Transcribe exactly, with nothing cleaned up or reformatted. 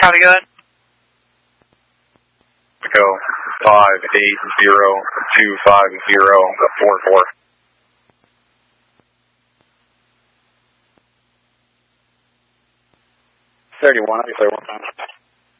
Copy, go ahead. Go five eight zero two five zero four four. thirty-one, I'll be clear one time.